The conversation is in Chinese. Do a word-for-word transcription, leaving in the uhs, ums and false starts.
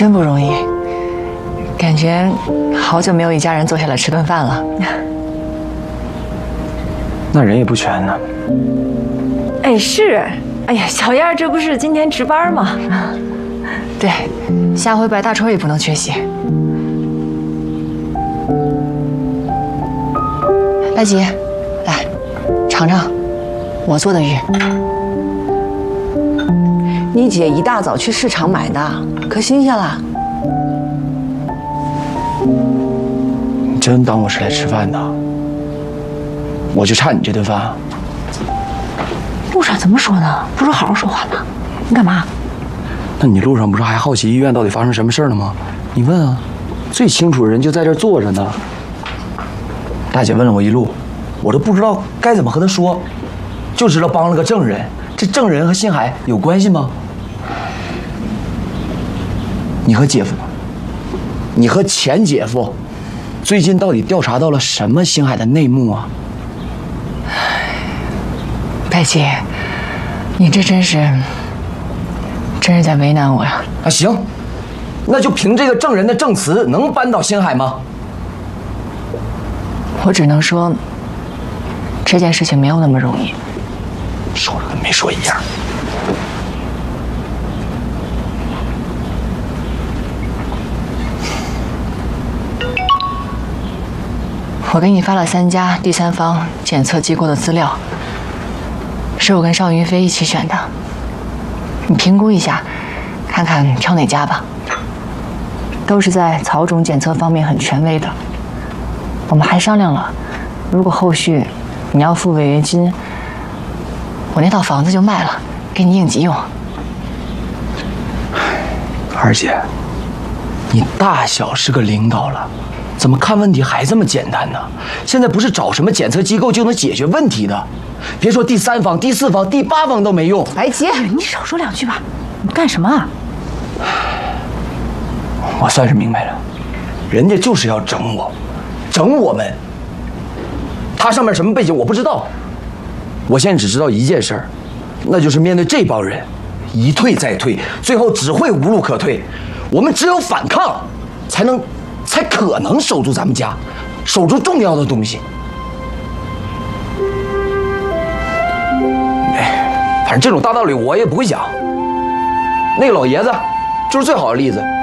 真不容易，感觉好久没有一家人坐下来吃顿饭了。 那人也不全呢。 哎，是，哎呀，小燕这不是今天值班吗？对，下回白大川也不能缺席。白姐，来，尝尝我做的鱼。 你姐一大早去市场买的，可新鲜了。 你真当我是来吃饭的？我就差你这顿饭啊？ 路上怎么说呢？不是好好说话吗？你干嘛？ 那你路上不是还好奇医院到底发生什么事了吗？你问啊，最清楚的人就在这儿坐着呢。大姐问了我一路，我都不知道该怎么和她说，就知道帮了个证人。这证人和新海有关系吗？你和姐夫，你和前姐夫，最近到底调查到了什么星海的内幕啊？ 白姐，你这真是，真是在为难我呀！ 啊，行，那就凭这个证人的证词，能扳倒星海吗？ 我只能说，这件事情没有那么容易。 说了跟没说一样。 我给你发了三家第三方检测机构的资料，是我跟邵云飞一起选的，你评估一下，看看挑哪家吧。都是在草种检测方面很权威的。我们还商量了，如果后续你要付违约金，我那套房子就卖了，给你应急用。 二姐，你大小是个领导了，怎么看问题还这么简单呢？现在不是找什么检测机构就能解决问题的，别说第三方、第四方、第八方都没用。 白姐， 你少说两句吧，你干什么啊？ 我算是明白了，人家就是要整我，整我们。他上面什么背景我不知道，我现在只知道一件事儿，那就是面对这帮人，一退再退，最后只会无路可退。我们只有反抗，才能，才可能守住咱们家，守住重要的东西。哎，反正这种大道理我也不会讲。那个老爷子就是最好的例子。